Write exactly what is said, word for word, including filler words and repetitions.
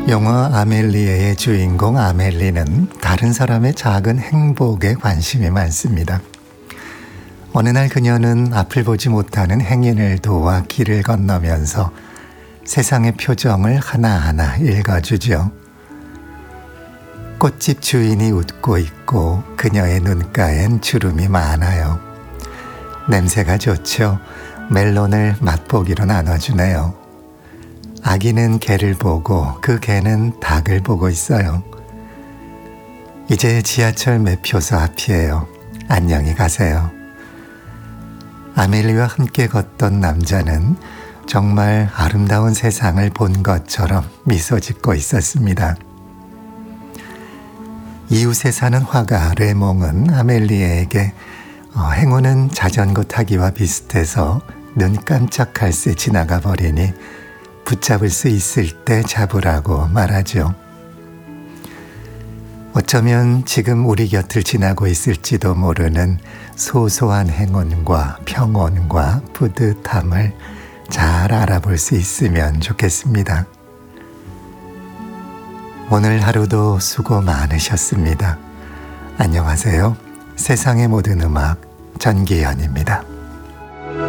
영화 아멜리에의 주인공 아멜리는 다른 사람의 작은 행복에 관심이 많습니다. 어느 날 그녀는 앞을 보지 못하는 행인을 도와 길을 건너면서 세상의 표정을 하나하나 읽어주죠. 꽃집 주인이 웃고 있고 그녀의 눈가엔 주름이 많아요. 냄새가 좋죠. 멜론을 맛보기로 나눠주네요. 아기는 개를 보고 그 개는 닭을 보고 있어요. 이제 지하철 매표소 앞이에요. 안녕히 가세요. 아멜리와 함께 걷던 남자는 정말 아름다운 세상을 본 것처럼 미소 짓고 있었습니다. 이웃에 사는 화가 레몽은 아멜리에게 어, 행운은 자전거 타기와 비슷해서 눈 깜짝할 새 지나가 버리니 붙잡을 수 있을 때 잡으라고 말하죠. 어쩌면 지금 우리 곁을 지나고 있을지도 모르는 소소한 행운과 평온과 뿌듯함을 잘 알아볼 수 있으면 좋겠습니다. 오늘 하루도 수고 많으셨습니다. 안녕하세요. 세상의 모든 음악 전기현입니다.